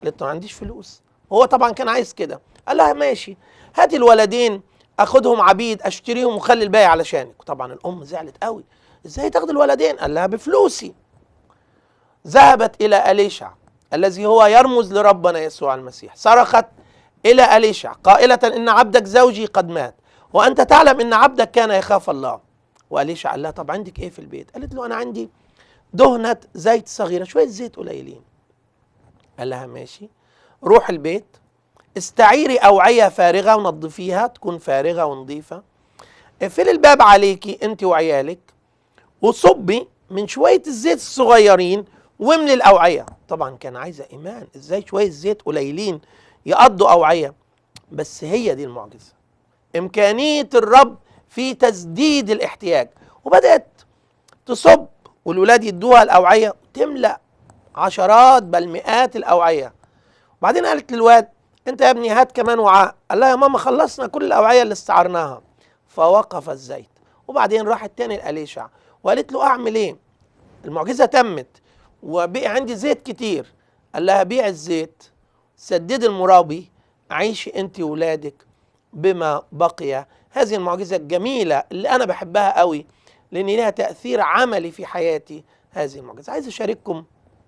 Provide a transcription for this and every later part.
قالت له ما عنديش فلوس. هو طبعا كان عايز كده. قال لها ماشي، هاتي الولدين اخدهم عبيد اشتريهم وخلي الباقي علشانك. طبعا الام زعلت قوي، ازاي تاخد الولدين؟ قال لها بفلوسي. ذهبت الى اليشع الذي هو يرمز لربنا يسوع المسيح، صرخت الى اليشع قائله ان عبدك زوجي قد مات وانت تعلم ان عبدك كان يخاف الله. واليشع قال لها طب عندك ايه في البيت؟ قالت له انا عندي دهنه زيت صغيره، شويه زيت قليلين. قال لها ماشي، روح البيت استعيري اوعيه فارغه ونظفيها تكون فارغه ونظيفه، اقفلي الباب عليكي انت وعيالك وصبي من شويه الزيت الصغيرين واملي الاوعيه. طبعا كان عايزه ايمان، ازاي شويه زيت قليلين يقضوا اوعيه؟ بس هي دي المعجزه، امكانيه الرب في تسديد الاحتياج. وبدات تصب والولاد يدوها الاوعيه تملا عشرات بل مئات الاوعيه. وبعدين قالت للواد انت يا ابني هات كمان وعاء. قال لها يا ماما خلصنا كل الاوعيه اللي استعرناها. فوقف الزيت. وبعدين راحت تاني لأليشع وقالت له اعمل ايه؟ المعجزه تمت وبقي عندي زيت كتير. قال لها بيع الزيت، سدد المرابي، عيشي انت وولادك بما بقي. هذه المعجزه الجميله اللي انا بحبها قوي لان لها تاثير عملي في حياتي. هذه المعجزه عايز اشارككم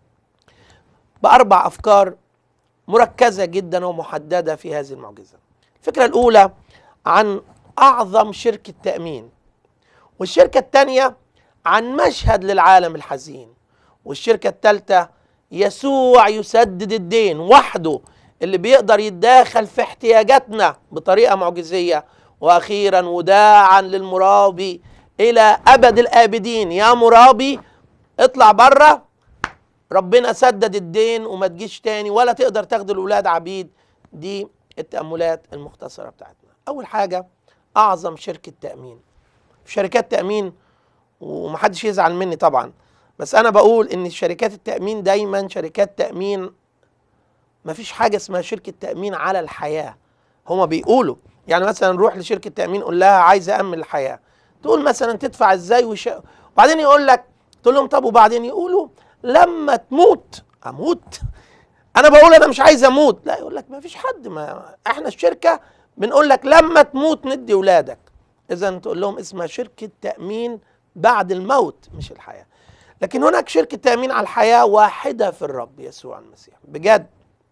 باربع افكار مركزه جدا ومحدده في هذه المعجزه. الفكره الاولى عن اعظم شركه تامين، والشركه الثانيه عن مشهد للعالم الحزين، والشركه الثالثه يسوع يسدد الدين وحده اللي بيقدر يتداخل في احتياجاتنا بطريقه معجزيه. واخيرا وداعا للمرابي الى ابد الابدين، يا مرابي اطلع بره، ربنا سدد الدين وما تجيش تاني ولا تقدر تاخد الاولاد عبيد. دي التأملات المختصرة بتاعتنا. اول حاجة اعظم شركة تأمين. في شركات تأمين ومحدش يزعل مني طبعا، بس انا بقول ان شركات التأمين دايما شركات تأمين، مفيش حاجة اسمها شركة تأمين على الحياة. هما بيقولوا يعني مثلا نروح لشركة تأمين قول لها عايز أأمن الحياة، تقول مثلا تدفع ازاي وبعدين يقول لك، تقول لهم طب وبعدين يقولوا لما تموت. اموت؟ انا بقول انا مش عايز اموت. لا، يقول لك ما فيش حد، ما احنا الشركه بنقول لك لما تموت ندي ولادك. اذا تقول لهم اسمها شركه تامين بعد الموت مش الحياه. لكن هناك شركه تامين على الحياه واحده في الرب يسوع المسيح بجد،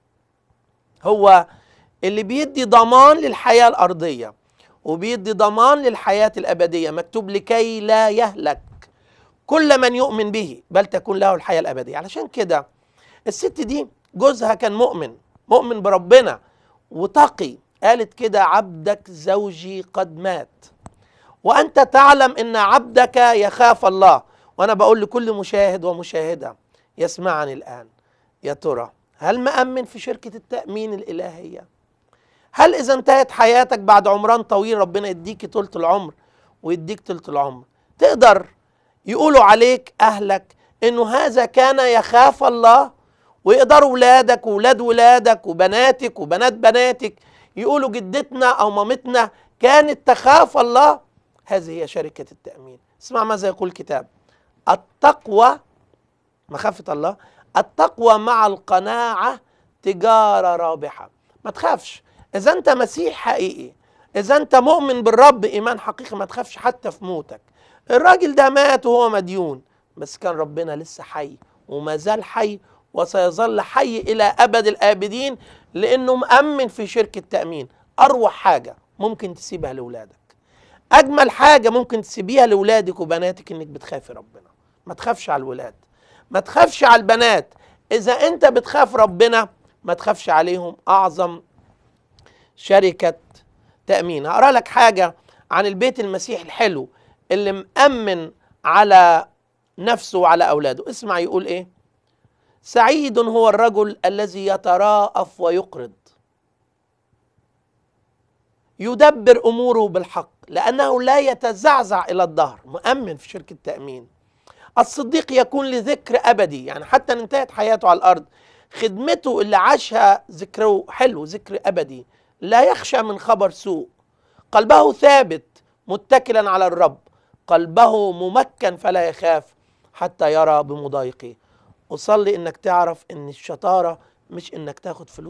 هو اللي بيدي ضمان للحياه الارضيه وبيدي ضمان للحياه الابديه. مكتوب لكي لا يهلك كل من يؤمن به بل تكون له الحياة الأبدية. علشان كده الست دي جوزها كان مؤمن بربنا وتقي. قالت كده عبدك زوجي قد مات وأنت تعلم إن عبدك يخاف الله. وأنا بقول لكل مشاهد ومشاهدة يسمعني الآن، يا ترى هل مأمن في شركة التأمين الإلهية؟ هل إذا انتهت حياتك بعد عمران طويل، ربنا يديك طولة العمر ويديك طولة العمر، تقدر يقولوا عليك أهلك إنه هذا كان يخاف الله؟ ويقدروا ولادك وولاد ولادك وبناتك وبنات بناتك يقولوا جدتنا أو مامتنا كانت تخاف الله؟ هذه هي شركة التأمين. اسمع ماذا يقول الكتاب: التقوى، مخافة الله، التقوى مع القناعة تجارة رابحة. ما تخافش إذا أنت مسيح حقيقي، إذا أنت مؤمن بالرب إيمان حقيقي، ما تخافش حتى في موتك. الراجل ده مات وهو مديون، بس كان ربنا لسه حي وما زال حي وسيظل حي إلى أبد الآبدين لأنه مأمن في شركة تأمين. أروع حاجة ممكن تسيبها لأولادك، أجمل حاجة ممكن تسيبيها لأولادك وبناتك، إنك بتخافي ربنا. ما تخافش على الولاد، ما تخافش على البنات. إذا أنت بتخاف ربنا ما تخافش عليهم. أعظم شركة تأمين. هقرأ لك حاجة عن البيت المسيح الحلو اللي مأمن على نفسه وعلى أولاده. اسمع يقول إيه: سعيد هو الرجل الذي يتراءف ويقرض، يدبر أموره بالحق لأنه لا يتزعزع إلى الدهر. مؤمن في شركة تأمين. الصديق يكون لذكر أبدي، يعني حتى انتهت حياته على الأرض خدمته اللي عاشها ذكره حلو، ذكر أبدي. لا يخشى من خبر سوء، قلبه ثابت متكلا على الرب، قلبه ممكن فلا يخاف حتى يرى بمضايقه. أصلي إنك تعرف إن الشطارة مش انك تاخد فلوس